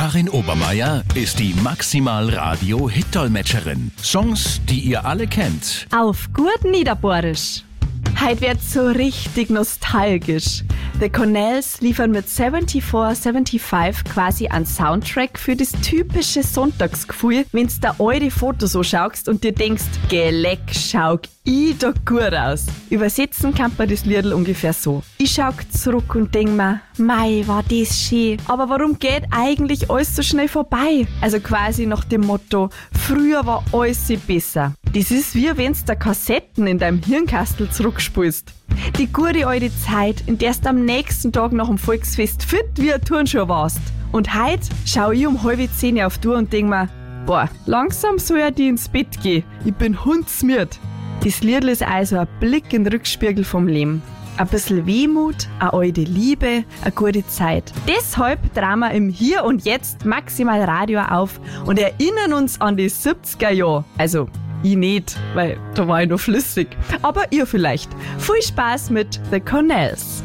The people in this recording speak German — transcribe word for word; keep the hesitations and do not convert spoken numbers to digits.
Karin Obermeier ist die Maximal Radio Hit-Dolmetscherin. Songs, die ihr alle kennt. Auf gut Niederbohrisch. Heute wird's so richtig nostalgisch. The Cornells liefern mit vierundsiebzig fünfundsiebzig quasi einen Soundtrack für das typische Sonntagsgefühl, wenn's da alte Fotos so schaust und dir denkst, geleck, schau ich da gut aus. Übersetzen kann man das Liedl ungefähr so. Ich schau zurück und denk mir, mei, war das schön. Aber warum geht eigentlich alles so schnell vorbei? Also quasi nach dem Motto, früher war alles besser. Das ist wie wenn's da Kassetten in deinem Hirnkastel zurückspulst. Die gute alte Zeit, in der du am nächsten Tag nach dem Volksfest fit wie ein Turnschuh warst. Und heute schau ich um halb zehn auf die Uhr und denk mir, boah, langsam soll ich ins Bett gehen. Ich bin hundsmiert. Das Liedl ist also ein Blick in den Rückspiegel vom Leben. Ein bisschen Wehmut, eine alte Liebe, eine gute Zeit. Deshalb drehen wir im Hier und Jetzt Maximal Radio auf und erinnern uns an die siebziger Jahre. Also, ich nicht, weil da war ich noch flüssig. Aber ihr vielleicht. Viel Spaß mit The Cornells.